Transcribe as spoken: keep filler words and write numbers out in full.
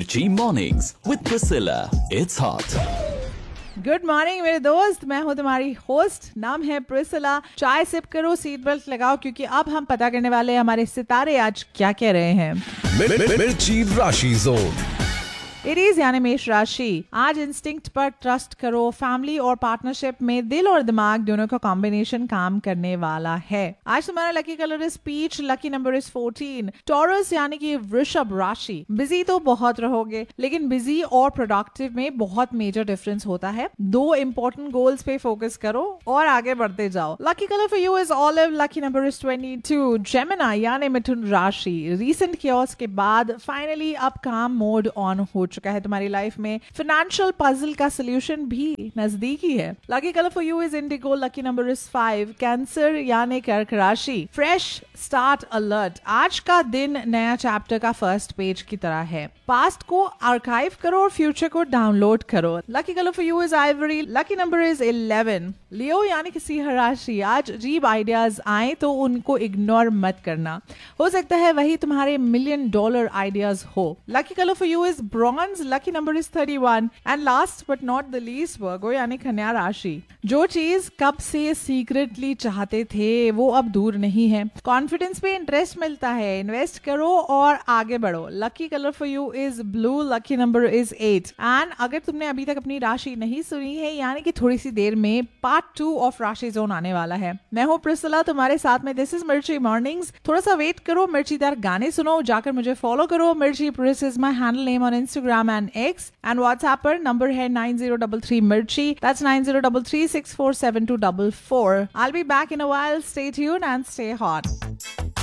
मिर्ची mornings with Priscilla, it's hot. Good morning मेरे दोस्त, मैं हूँ तुम्हारी होस्ट, नाम है प्रिसिला। चाय सिप करो, सीट बेल्ट लगाओ, क्योंकि अब हम पता करने वाले हैं हमारे सितारे आज क्या कह रहे हैं। मिर्ची राशि जोन। एरीज यानी मेष राशि, आज इंस्टिंक्ट पर ट्रस्ट करो। फैमिली और पार्टनरशिप में दिल और दिमाग दोनों का कॉम्बिनेशन काम करने वाला है। आज तुम्हारा lucky colour is peach, lucky number is fourteen. Taurus यानी कि वृषभ राशि, बिजी तो बहुत रहोगे, लेकिन बिजी और प्रोडक्टिव में बहुत मेजर डिफरेंस होता है। दो इंपॉर्टेंट गोल्स पे फोकस करो और आगे बढ़ते जाओ। Lucky colour for you is olive, lucky number is twenty two. Gemini यानी मिथुन राशि, रीसेंट कियोस के बाद फाइनली अब काम मोड ऑन हो चुका है तुम्हारी लाइफ में। फाइनेंशियल पजल का सोल्यूशन भी नजदीकी है। Lucky colour for you is Indigo, lucky number is five. Cancer यानी कर्क राशि, फ्रेश स्टार्ट अलर्ट। आज का दिन नया चैप्टर का फर्स्ट पेज की तरह है। पास्ट को आर्काइव करो और फ्यूचर को डाउनलोड करो। Lucky colour for you is Ivory, lucky number is eleven. लियो यानी कि सिंह राशि, आज अजीब आइडियाज आए तो उनको इग्नोर मत करना, हो सकता है वही तुम्हारे मिलियन डॉलर आइडियाज हो। Lucky colour for you is bronze, lucky number is thirty one. And last but not the least वर्गो यानी कन्या राशि, जो चीज कब से सीक्रेटली चाहते थे वो अब दूर नहीं है। कॉन्फिडेंस पे इंटरेस्ट मिलता है, इन्वेस्ट करो और आगे बढ़ो। Lucky colour for you is blue, lucky number is eight. And अगर तुमने अभी तक अपनी राशि नहीं सुनी है, यानी कि थोड़ी सी देर में पार्ट टू ऑफ राशि जोन आने वाला है। मैं हूँ प्रिसिला तुम्हारे साथ में। दिस इज मिर्ची मॉर्निंग्स। थोड़ा सा वेट करो, मिर्चीदार गाने सुनो, जाकर मुझे फॉलो करो। मिर्ची प्रिस is my handle name on Instagram and x, and WhatsApp पर नंबर है नाइन जीरो थ्री थ्री मिर्ची, that's nine zero three three six four seven to four four. I'll be back in a while. Stay tuned and stay hot.